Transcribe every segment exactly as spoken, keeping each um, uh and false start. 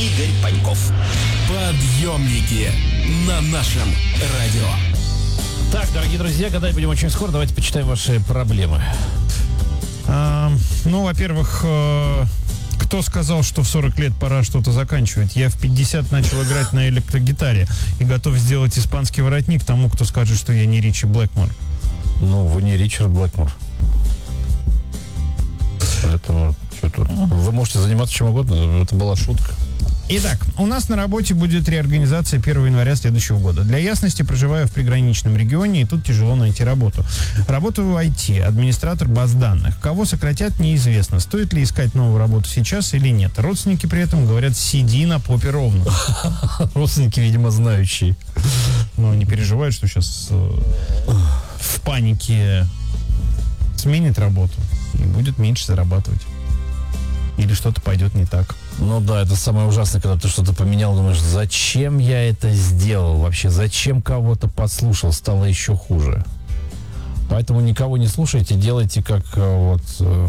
Игорь Паньков. Подъемники на нашем радио. Так, дорогие друзья, гадать будем очень скоро. Давайте почитаем ваши проблемы. А, ну, во-первых, э, кто сказал, что в сорок лет пора что-то заканчивать? Я в пятьдесят начал играть на электрогитаре и готов сделать испанский воротник тому, кто скажет, что я не Ричи Блэкмор. Ну, вы не Ричард Блэкмор. Поэтому что тут? Вы можете заниматься чем угодно. Это была шутка. Итак, у нас на работе будет реорганизация первого января следующего года. Для ясности, проживаю в приграничном регионе, и тут тяжело найти работу. Работаю в ай ти, администратор баз данных. Кого сократят, неизвестно. Стоит ли искать новую работу сейчас или нет. Родственники при этом говорят, сиди на попе ровно. Родственники, видимо, знающие. Но они переживают, что сейчас э, в панике сменит работу и будет меньше зарабатывать. Или что-то пойдет не так. Ну да, это самое ужасное, когда ты что-то поменял, думаешь, зачем я это сделал вообще, зачем кого-то послушал, стало еще хуже. Поэтому никого не слушайте, делайте как вот э,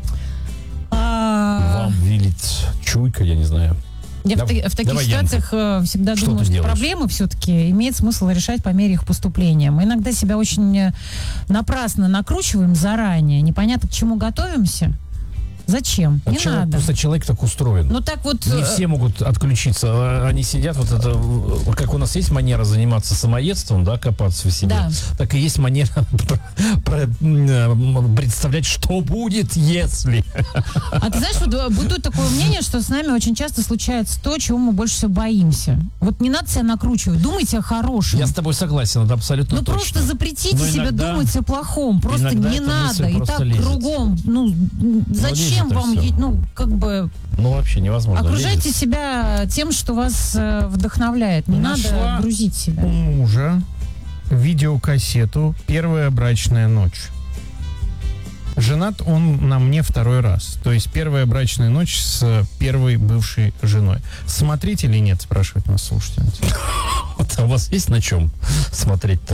вам велит чуйка, я не знаю. Я Давай, в, в таких давай, ситуациях Янка. всегда Что думаю, ты что делаешь? проблемы все-таки имеет смысл решать по мере их поступления. Мы иногда себя очень напрасно накручиваем заранее, непонятно к чему готовимся. Зачем? А Не человек, надо. Просто человек так устроен. Ну так вот... Не все могут отключиться. Они сидят, вот это, как у нас есть манера заниматься самоедством, да, копаться в себе, Да. так и есть манера про- про- представлять, что будет, если. А ты знаешь, вот бытует такое мнение, что с нами очень часто случается то, чего мы больше всего боимся. Вот не надо себя накручивать. Думайте о хорошем. Я с тобой согласен, это абсолютно Ну точно. просто запретите Но себе иногда- думать о плохом. Просто иногда не эта надо. мысль И просто так лезет. кругом. Ну, зачем лезет, и вам, всё. ну, как бы... Ну, вообще невозможно. Окружайте лезет. себя тем, что вас э, вдохновляет. Не Нашла надо грузить себя. У мужа видеокассету «Первая брачная ночь». Женат он на мне второй раз. То есть первая брачная ночь с первой бывшей женой. Смотреть или нет, спрашивает нас слушательница. Вот, а у вас есть на чем смотреть-то?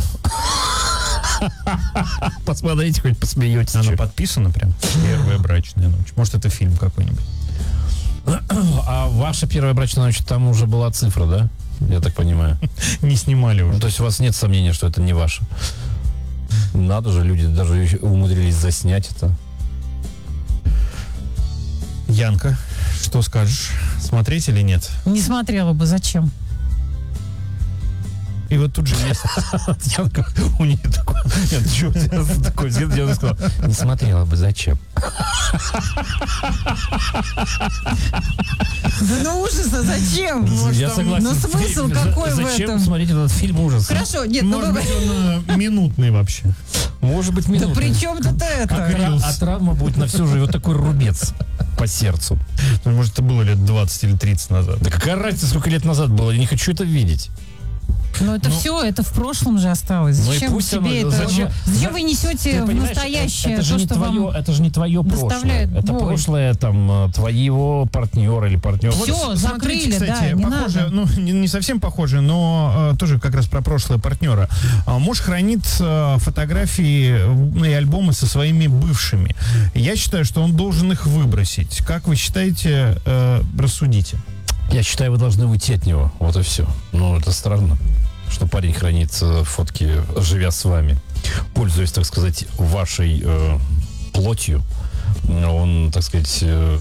Посмотрите, хоть посмеетесь. Она чё. подписана прям. Первая брачная ночь. Может, это фильм какой-нибудь. А ваша первая брачная ночь, там уже была цифра, да? Я так понимаю. Не снимали Ну, уже. то есть у вас нет сомнения, что это не ваше? Надо же, люди даже еще умудрились заснять это. Янка, что скажешь? Смотреть или нет? Не смотрела бы, зачем? И вот тут же есть... Янка, у нее такой... Нет, что у тебя такой взгляд? Я сказал, не смотрела бы, зачем? Да ну ужасно, зачем? Я согласен. Ну смысл За- какой в Зачем этом? смотреть этот фильм ужас? Хорошо, нет, ну Может вы... быть, он э, минутный вообще. Может быть, Да минуту. при чем тут это? А, а травма будет на всю жизнь. Вот такой рубец по сердцу. Ну, может, это было лет двадцать или тридцать назад. Да какая разница, сколько лет назад было? Я не хочу это видеть. Ну это все, это в прошлом же осталось. Ну и Зачем пусть себе оно- это? зачем- Зачем вы несете Ты в понимаешь, настоящее это, это же то, не что твое, вам... это же не твое прошлое. доставляет Это боль? прошлое там твоего партнера или партнера. Всё, Вот, закрыли, смотрите, кстати, да, не похоже, надо. ну, не, не совсем похоже, но э, тоже как раз про прошлое партнера. А, муж хранит э, фотографии э, и альбомы со своими бывшими. Я считаю, что он должен их выбросить. Как вы считаете, э, рассудите? Я считаю, вы должны уйти от него. Вот и все. Ну, это странно, что парень хранит э, фотки, живя с вами, пользуясь, так сказать, вашей э, плотью. Он, так сказать, э,